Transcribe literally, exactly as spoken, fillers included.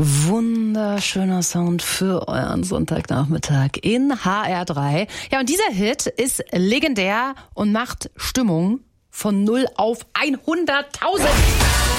Wunderschöner Sound für euren Sonntagnachmittag in H R drei. Ja, und dieser Hit ist legendär und macht Stimmung von null auf hunderttausend.